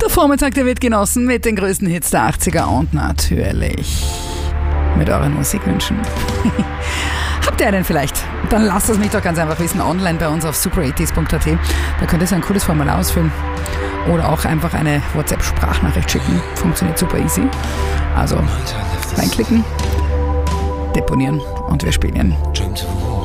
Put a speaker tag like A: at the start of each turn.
A: Der Vormittag, der wird genossen mit den größten Hits der 80er und natürlich mit euren Musikwünschen. Habt ihr einen vielleicht? Dann lasst es mich doch ganz einfach wissen, online bei uns auf super80s.at. Da könnt ihr so ein cooles Formular ausfüllen. Oder auch einfach eine WhatsApp-Sprachnachricht schicken. Funktioniert super easy. Also reinklicken, deponieren und wir spielen.